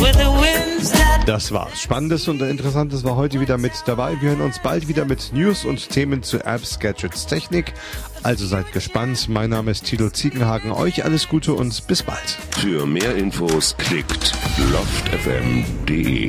Das war's. Spannendes und Interessantes war heute wieder mit dabei. Wir hören uns bald wieder mit News und Themen zu Apps, Gadgets, Technik. Also seid gespannt. Mein Name ist Thilo Ziegenhagen. Euch alles Gute und bis bald. Für mehr Infos klickt loftfm.de.